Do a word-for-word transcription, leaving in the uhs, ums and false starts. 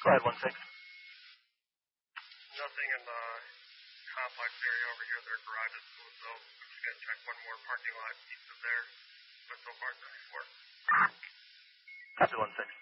Go ahead, one six. Nothing in the complex area over here. Their garage is closed, so I'm just going to check one more parking lot east of there. But so far, it's ninety-four. Copy, one six.